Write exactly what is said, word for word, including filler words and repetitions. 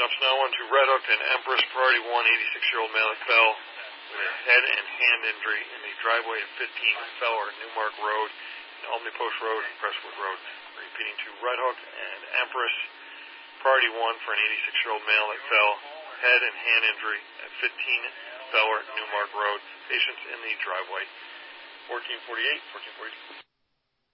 Response now on to Red Hook and Empress, priority one, eighty-six-year-old male that fell with a head and hand injury in the driveway at fifteen Feller, Newmark Road, and Albany Post Road and Crestwood Road. Repeating to Red Hook and Empress, priority one for an eighty-six-year-old male that fell, head and hand injury at fifteen Feller, Newmark Road. Patients in the driveway. fourteen forty-eight, fourteen forty-two.